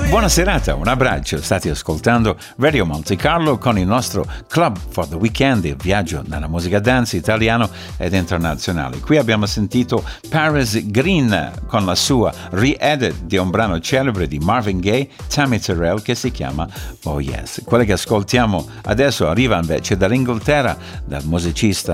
Buona serata, un abbraccio. State ascoltando Radio Monte Carlo con il nostro Club for the Weekend, il viaggio nella musica dance italiano ed internazionale. Qui abbiamo sentito Paris Green con la sua re-edit di un brano celebre di Marvin Gaye, Tammy Terrell, che si chiama Oh Yes. Quella che ascoltiamo adesso arriva invece dall'Inghilterra, dal musicista